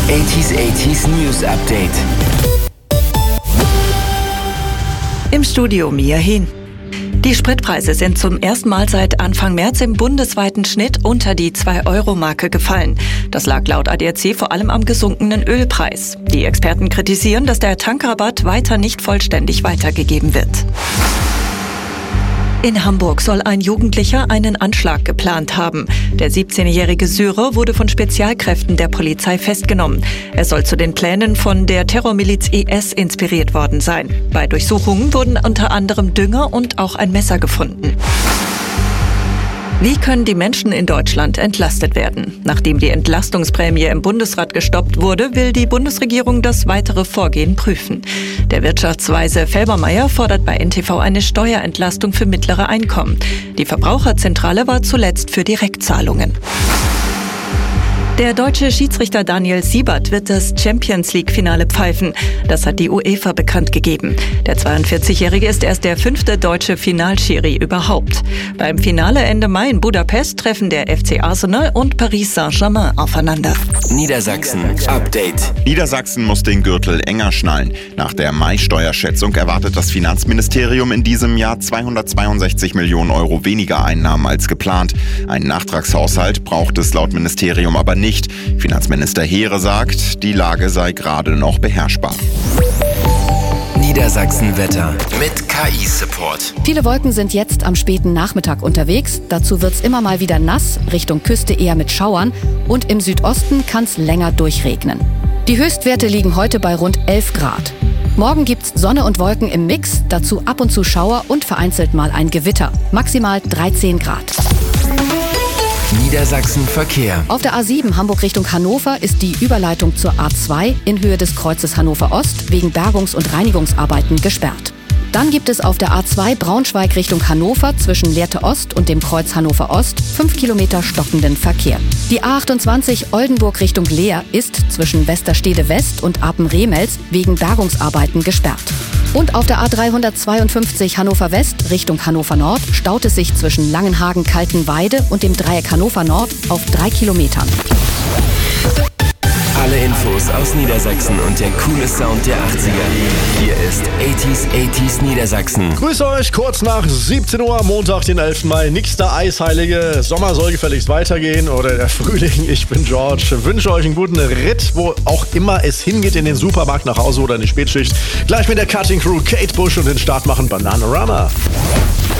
80s News Update. Im Studio Mia Hin. Die Spritpreise sind zum ersten Mal seit Anfang März im bundesweiten Schnitt unter die 2-Euro-Marke gefallen. Das lag laut ADAC vor allem am gesunkenen Ölpreis. Die Experten kritisieren, dass der Tankrabatt weiter nicht vollständig weitergegeben wird. In Hamburg soll ein Jugendlicher einen Anschlag geplant haben. Der 17-jährige Syrer wurde von Spezialkräften der Polizei festgenommen. Er soll zu den Plänen von der Terrormiliz IS inspiriert worden sein. Bei Durchsuchungen wurden unter anderem Dünger und auch ein Messer gefunden. Wie können die Menschen in Deutschland entlastet werden? Nachdem die Entlastungsprämie im Bundesrat gestoppt wurde, will die Bundesregierung das weitere Vorgehen prüfen. Der Wirtschaftsweise Felbermayr fordert bei NTV eine Steuerentlastung für mittlere Einkommen. Die Verbraucherzentrale war zuletzt für Direktzahlungen. Der deutsche Schiedsrichter Daniel Siebert wird das Champions-League-Finale pfeifen. Das hat die UEFA bekannt gegeben. Der 42-Jährige ist erst der 5. deutsche Finalschiri überhaupt. Beim Finale Ende Mai in Budapest treffen der FC Arsenal und Paris Saint-Germain aufeinander. Niedersachsen Update. Niedersachsen muss den Gürtel enger schnallen. Nach der Mai-Steuerschätzung erwartet das Finanzministerium in diesem Jahr 262 Millionen Euro weniger Einnahmen als geplant. Einen Nachtragshaushalt braucht es laut Ministerium aber nicht. Finanzminister Heere sagt, die Lage sei gerade noch beherrschbar. Niedersachsen-Wetter mit KI-Support. Viele Wolken sind jetzt am späten Nachmittag unterwegs. Dazu wird's immer mal wieder nass, Richtung Küste eher mit Schauern und im Südosten kann's länger durchregnen. Die Höchstwerte liegen heute bei rund 11 Grad. Morgen gibt's Sonne und Wolken im Mix, dazu ab und zu Schauer und vereinzelt mal ein Gewitter. Maximal 13 Grad. Niedersachsen-Verkehr. Auf der A7 Hamburg Richtung Hannover ist die Überleitung zur A2 in Höhe des Kreuzes Hannover Ost wegen Bergungs- und Reinigungsarbeiten gesperrt. Dann gibt es auf der A2 Braunschweig Richtung Hannover zwischen Lehrte Ost und dem Kreuz Hannover Ost 5 Kilometer stockenden Verkehr. Die A28 Oldenburg Richtung Leer ist zwischen Westerstede West und Apen-Remels wegen Bergungsarbeiten gesperrt. Und auf der A352 Hannover West Richtung Hannover Nord staut es sich zwischen Langenhagen-Kaltenweide und dem Dreieck Hannover Nord auf 3 Kilometern. Alle Infos aus Niedersachsen und der coole Sound der 80er. Hier ist 80s Niedersachsen. Grüß euch, kurz nach 17 Uhr, Montag, den 11. Mai. Nix der Eisheilige. Sommer soll gefälligst weitergehen oder der Frühling. Ich bin George. Wünsche euch einen guten Ritt, wo auch immer es hingeht, in den Supermarkt, nach Hause oder in die Spätschicht. Gleich mit der Cutting Crew Kate Bush und den Start machen Bananarama.